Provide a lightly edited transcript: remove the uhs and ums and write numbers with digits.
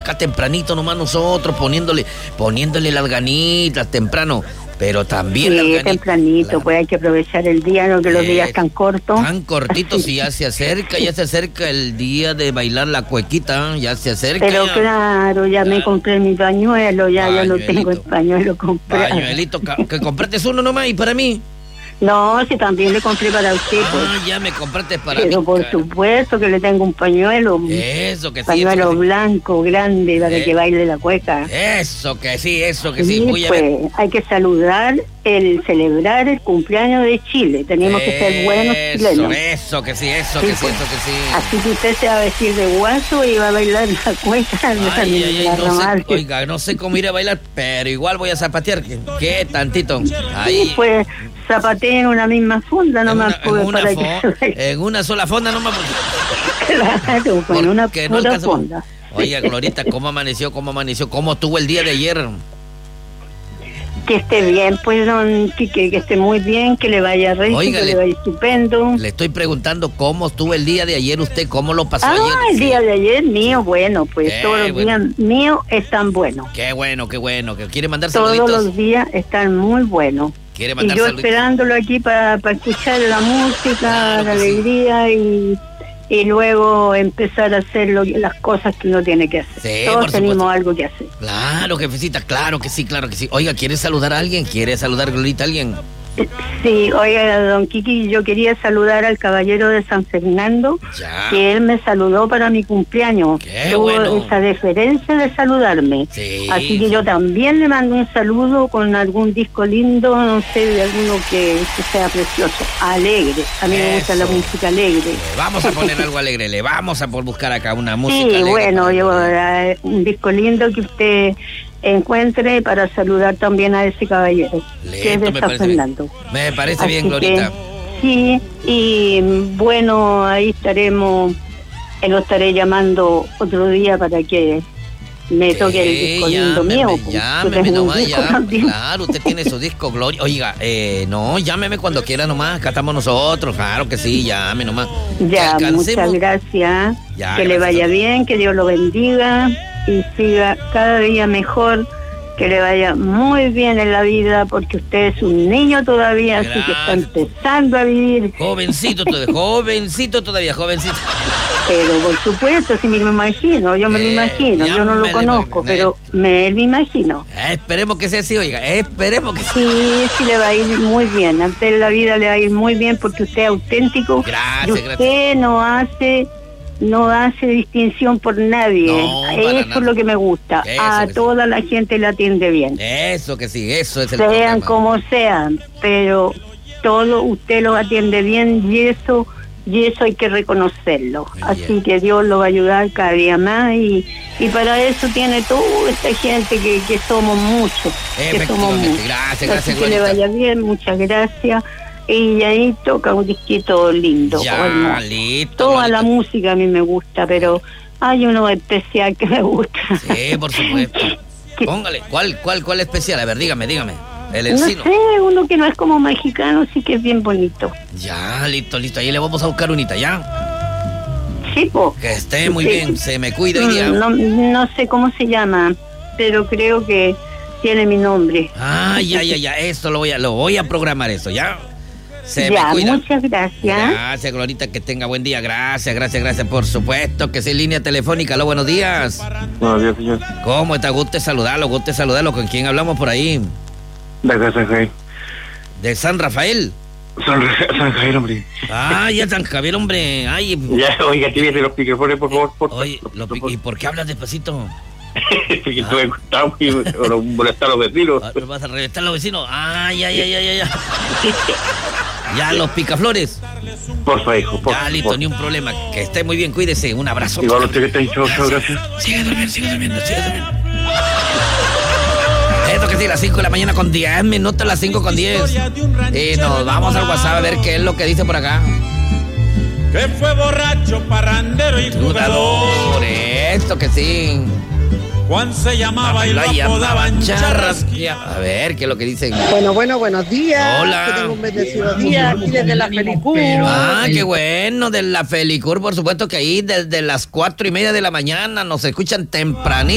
acá tempranito nomás nosotros, poniéndole las ganitas temprano. Pero también sí, tempranito, pues hay que aprovechar el día, no que los días están cortos. Tan cortitos y ya se acerca el día de bailar la cuequita, ya se acerca. Pero ya. Claro, ya me compré mi pañuelo, ya lo tengo el pañuelo comprado. Pañuelito, que compraste uno nomás y para mí. No, si también le compré para usted. Pues. Ya me compraste para mí. Pero por supuesto que le tengo un pañuelo. Eso que sí. Pañuelo blanco, grande, para que baile la cueca. Eso que sí. Muy pues, hay que celebrar el cumpleaños de Chile. Tenemos que ser buenos chilenos. Eso que sí. Así que usted se va a vestir de guaso y va a bailar la cueca. Oiga, no sé cómo ir a bailar, pero igual voy a zapatear. ¿Qué tantito? Ahí. Sí, pues zapateé en una misma funda nomás. En una sola fonda nomás. Claro, con una pura fonda. Oiga, Glorita, ¿cómo amaneció? ¿Cómo estuvo el día de ayer? Que esté bien, pues, don Quique, que esté muy bien, que le vaya recio, que le vaya estupendo. Le estoy preguntando cómo estuvo el día de ayer usted, cómo lo pasó ayer. El día de ayer mío, bueno, pues todos los días míos están buenos. Qué bueno, que quiere mandar saluditos. Todos los días están muy buenos. Y yo saluditos? Esperándolo aquí para escuchar la música, la alegría y luego empezar a hacer las cosas que uno tiene que hacer. Sí, todos tenemos algo que hacer. Claro, jefecita, claro que sí. Oiga, ¿quiere saludar a alguien? ¿Quiere saludar, Glorita, a alguien? Sí, oiga, don Kiki, yo quería saludar al caballero de San Fernando, que él me saludó para mi cumpleaños. Tuvo esa deferencia de saludarme. Sí. Así que yo también le mando un saludo con algún disco lindo, no sé, de alguno que sea precioso, alegre. A mí me gusta la música alegre. Vamos a poner algo alegre, le vamos a buscar acá una música alegre. Sí, bueno, un disco lindo que usted encuentre para saludar también a ese caballero. Listo, que es de San Fernando. Me parece bien, Glorita. Sí, y bueno, ahí estaremos, lo estaré llamando otro día para que me toque el disco lindo mío. Llámeme nomás, claro, usted tiene su disco, Gloria. Oiga, no, llámeme cuando quiera nomás, acá estamos nosotros, claro que sí, llame nomás. Ya, muchas gracias, que le vaya bien, que Dios lo bendiga y siga cada día mejor, que le vaya muy bien en la vida, porque usted es un niño todavía, así que está empezando a vivir. Jovencito todavía. Pero por supuesto, si me lo imagino, yo me lo imagino, yo no lo conozco, pero me imagino. Esperemos que sea así, oiga, esperemos que sí le va a ir muy bien, antes en la vida le va a ir muy bien, porque usted es auténtico. Gracias, y usted no hace distinción por nadie. Eso es lo que me gusta. A toda la gente le atiende bien. Eso que sí, eso es el sean problema. Como sean, pero todo usted lo atiende bien y eso hay que reconocerlo. Así que Dios lo va a ayudar cada día más y para eso tiene toda esta gente que somos muchos. Gracias, así que le vaya bien, muchas gracias. Y ahí toca un disquito lindo. Listo. Toda la música a mí me gusta, pero hay uno especial que me gusta. Sí, por supuesto. Póngale, ¿cuál especial? A ver, dígame. El Encino. No sé, uno que no es como mexicano, sí que es bien bonito. Ya, listo. Ahí le vamos a buscar unita, ¿ya? Sí, po. Que esté muy bien, se me cuida hoy día. No sé cómo se llama, pero creo que tiene mi nombre. Ya, esto lo voy a programar eso, ¿ya? Se me cuida. Muchas gracias. Gracias, Glorita, que tenga buen día. Gracias, por supuesto, que sí, línea telefónica. Aló, buenos días. Buenos días, señor. ¿Cómo está? Guste saludarlo. ¿Con quién hablamos por ahí? De acá, San Javier. ¿De San Rafael? San Javier, hombre. Ya, San Javier, hombre. Ya, oiga, te de los micrófonos, por favor. Oye, ¿y por qué hablas despacito? Porque estuve gustado y molestar a los vecinos. ¿Me vas a reventar a los vecinos? Ya. Ya, los picaflores. Porfa, hijo, Ya, listo, ni un problema. Que esté muy bien, cuídese. Un abrazo. Igual usted que está hinchado, gracias. Sigue durmiendo. Esto que sí, las 5 de la mañana con 10 minutos, las 5 con 10. Y nos vamos al WhatsApp a ver qué es lo que dice por acá. Que fue borracho, parrandero y jugador. Esto que sí. Juan se llamaba y lo apodaban Charras. A ver, ¿qué es lo que dicen? Bueno, buenos días. Hola. Que tengo un bendecido día aquí desde la Felicur. Qué bueno, de la Felicur, por supuesto que ahí desde las 4:30 de la mañana nos escuchan tempranito.